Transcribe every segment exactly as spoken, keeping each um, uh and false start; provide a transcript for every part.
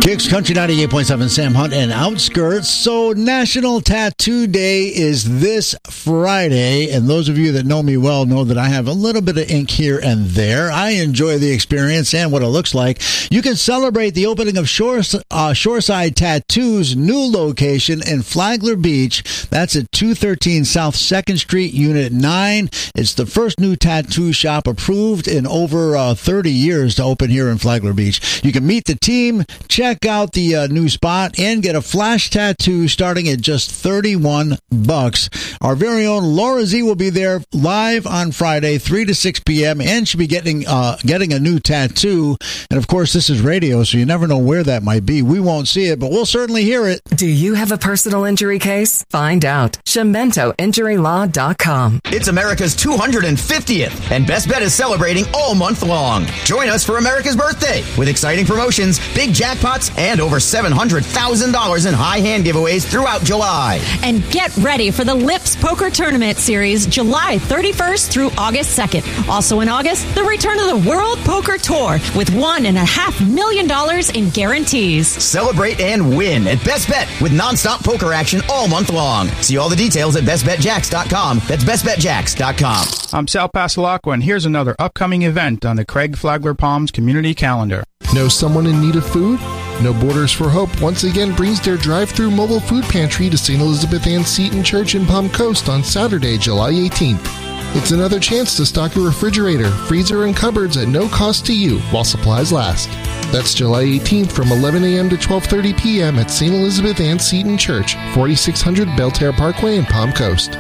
Kicks Country ninety-eight point seven, Sam Hunt and Outskirts. So National Tattoo Day is this Friday, and those of you that know me well know that I have a little bit of ink here and there. I enjoy the experience and what it looks like. You can celebrate the opening of Shore, uh, Shoreside Tattoo's new location in Flagler Beach. That's at two thirteen South second Street, Unit nine. It's the first new tattoo shop approved in over uh, thirty years to open here in Flagler Beach. You can meet the team, check Check out the uh, new spot and get a flash tattoo starting at just thirty-one bucks. Our very own Laura Z will be there live on Friday, three to six p.m. and she'll be getting uh, getting a new tattoo. And of course, this is radio, so you never know where that might be. We won't see it, but we'll certainly hear it. Do you have a personal injury case? Find out. Shimento Injury Law dot com. It's America's two hundred fiftieth, and Best Bet is celebrating all month long. Join us for America's birthday with exciting promotions, big jackpots, and over seven hundred thousand dollars in high hand giveaways throughout July. And get ready for the Lips Poker Tournament Series July thirty-first through August second. Also in August, the return of the World Poker Tour with one and a half million dollars in guarantees. Celebrate and win at Best Bet with nonstop poker action all month long. See all the details at best bet jacks dot com. That's best bet jacks dot com. I'm Sal Pasalacqua, and here's another upcoming event on the Craig Flagler Palms community calendar. Know someone in need of food? No Borders for Hope once again brings their drive-through mobile food pantry to Saint Elizabeth Ann Seton Church in Palm Coast on Saturday, July eighteenth. It's another chance to stock your refrigerator, freezer, and cupboards at no cost to you while supplies last. That's July eighteenth from eleven a.m. to twelve thirty p.m. at Saint Elizabeth Ann Seton Church, forty-six hundred Belterre Parkway in Palm Coast.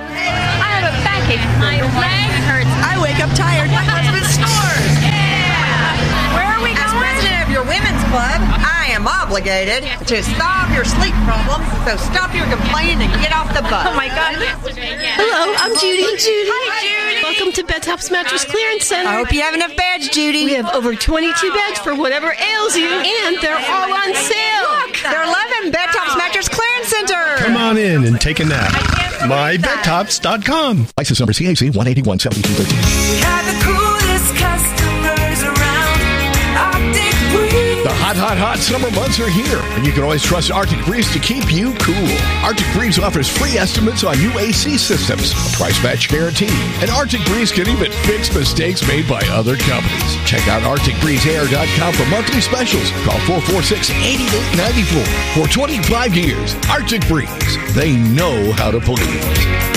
I have a backache. My leg hurts. I wake up tired. My husband snores. Yeah. Where are we going? As president of your women's club, I am obligated to solve your sleep problems. So stop your complaining and get off the bus. Oh my God. Hello, I'm Judy. I'm Judy. Hi, Judy. Welcome to Bed Tops Mattress Clearance Center. I hope you have enough beds, Judy. We have over twenty-two beds for whatever ails you, and they're all on sale. Look, they're eleven Bed Tops Mattress Clearance Center. Come on in and take a nap. my bed tops dot com. License number C A C one eighty-one seventy-two thirteen. We have the coolest customers around. Arctic Breeze. The hot, hot, hot summer months are here, and you can always trust Arctic Breeze to keep you cool. Arctic Breeze offers free estimates on new A C systems, a price match guarantee, and Arctic Breeze can even fix mistakes made by other companies. Check out arctic breeze air dot com for monthly specials. Call four four six, eight eight nine four. For twenty-five years, Arctic Breeze. They know how to please.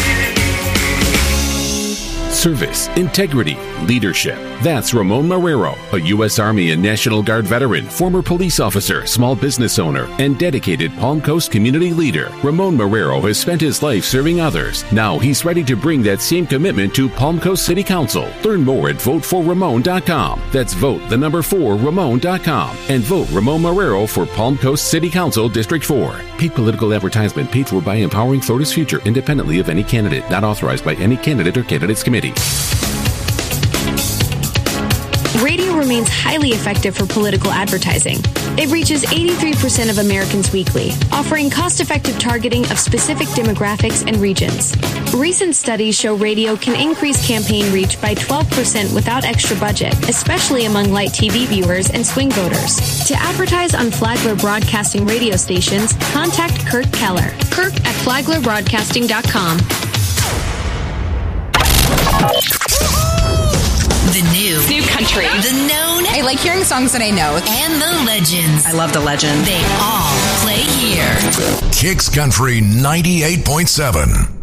Service, integrity, leadership. That's Ramon Marrero, a U S Army and National Guard veteran, former police officer, small business owner, and dedicated Palm Coast community leader. Ramon Marrero has spent his life serving others. Now he's ready to bring that same commitment to Palm Coast City Council. Learn more at vote for ramon dot com. That's vote the number four ramon dot com. And vote Ramon Marrero for Palm Coast City Council District four. Paid political advertisement paid for by Empowering Florida's Future independently of any candidate. Not authorized by any candidate or candidates committee. Radio remains highly effective for political advertising. It reaches eighty-three percent of Americans weekly, offering cost-effective targeting of specific demographics and regions. Recent studies show radio can increase campaign reach by twelve percent without extra budget, especially among light T V viewers and swing voters. To advertise on Flagler Broadcasting radio stations, contact Kirk Keller. Kirk at flagler broadcasting dot com. The new. New country. The known. I like hearing songs that I know. And the legends. I love the legend. They all play here. Kicks Country ninety-eight point seven.